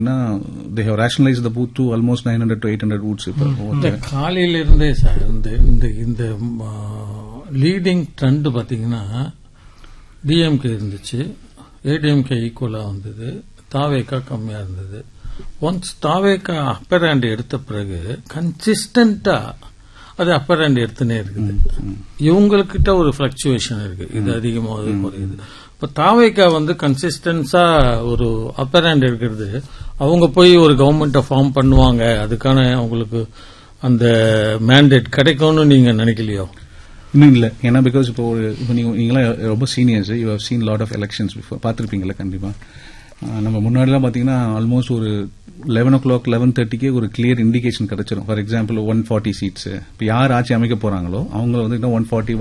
they have rationalized the booth to almost 900 to 800 votes. இந்த காலையில இருந்தே சார் இந்த லீடிங் ட்ரெண்ட் பாத்தீங்கன்னா டிஎம்கே இருந்துச்சு, ஏடிஎம்கே ஈக்குவலா வந்தது, தாவேகா கம்மியா இருந்தது. ஒன்ஸ் தாவேகா அப்பர் ஹேண்ட் எடுத்த பிறகு கன்சிஸ்டன்டா அது அப்பர் ஹேண்ட் எடுத்துனே இருக்குது. இவங்ககிட்ட ஒரு பிளக்சுவேஷன் இருக்கு, இது அதிகமாக குறையுது. இப்ப தாவேகா கன்சிஸ்டன்ஸா ஒரு அப்பர் ஹேண்ட் எடுக்கிறது, அவங்க போய் ஒரு கவர்மெண்ட்டை ஃபார்ம் பண்ணுவாங்க, அதுக்கான அவங்களுக்கு அந்த மேண்டேட் கிடைக்கும்னு நீங்க நினைக்கலையோ? இன்னும் இல்ல. ஏன்னா பிகாஸ் இப்போ நீங்களாம் ரொம்ப seniors, you have seen lot of elections before, பார்த்துருப்பீங்களா? கண்டிப்பா. நம்ம முன்னாடிலாம் பாத்தீங்கன்னா ஆல்மோஸ்ட் ஒரு 11 o'clock 11:30 ஒரு கிளியர் இண்டிகேஷன் கிடைச்சிடும். ஃபார் எக்ஸாம்பிள் 140 சீட்ஸ், இப்போ யார் ஆட்சி அமைக்க போறாங்களோ அவங்க 140